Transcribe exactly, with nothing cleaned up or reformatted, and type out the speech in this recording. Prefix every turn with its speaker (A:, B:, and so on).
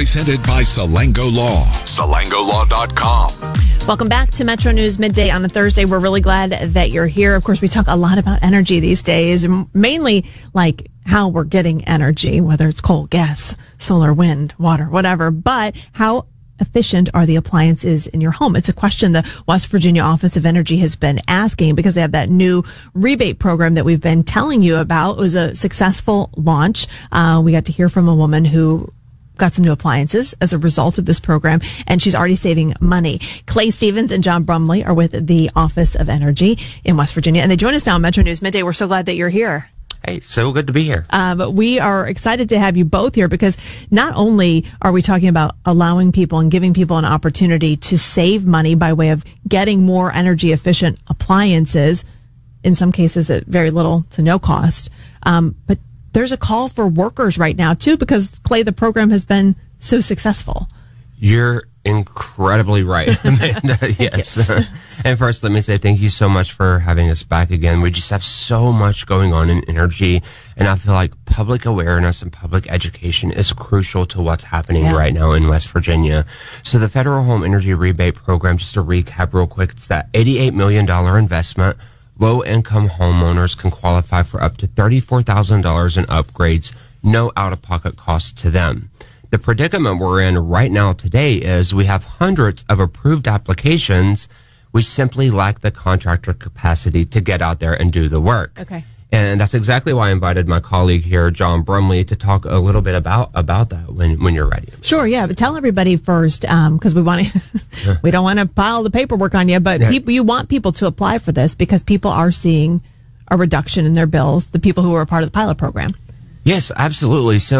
A: Presented by Salango Law. Salango Law dot com.
B: Welcome back to Metro News Midday on a Thursday. We're really glad that you're here. Of course, we talk a lot about energy these days, mainly like how we're getting energy, whether it's coal, gas, solar, wind, water, whatever, but how efficient are the appliances in your home? It's a question the West Virginia Office of Energy has been asking because they have that new rebate program that we've been telling you about. It was a successful launch. Uh, we got to hear from a woman who got some new appliances as a result of this program, and she's already saving money. Clay Stevens and John Brumley are with the Office of Energy in West Virginia, and they join us now on Metro News Midday. We're so glad that you're here.
C: Hey, so good to be here.
B: Uh, but we are excited to have you both here because not only are we talking about allowing people and giving people an opportunity to save money by way of getting more energy efficient appliances, in some cases at very little to no cost, um, but there's a call for workers right now too because, Clay, the program has been so successful.
C: You're incredibly right, Amanda. Yes. And first, let me say thank you so much for having us back again. We just have so much going on in energy, and I feel like public awareness and public education is crucial to what's happening yeah. right now in West Virginia. So the Federal Home Energy Rebate Program, just to recap real quick, it's that eighty-eight million dollars investment. Low-income homeowners can qualify for up to thirty-four thousand dollars in upgrades, no out-of-pocket costs to them. The predicament we're in right now today is we have hundreds of approved applications. We simply lack the contractor capacity to get out there and do the work.
B: Okay.
C: And that's exactly why I invited my colleague here, John Brumley, to talk a little bit about about that when when you're ready.
B: Sure, yeah. But tell everybody first, because um, we want to, we don't want to pile the paperwork on you, but yeah. people, you want people to apply for this because people are seeing a reduction in their bills. The people who are a part of the pilot program.
C: Yes, absolutely. So